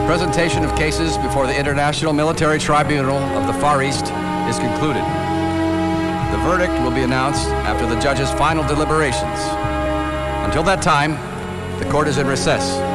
presentation of cases before the International Military Tribunal of the Far East is concluded. The verdict will be announced after the judge's final deliberations. Until that time, the court is in recess.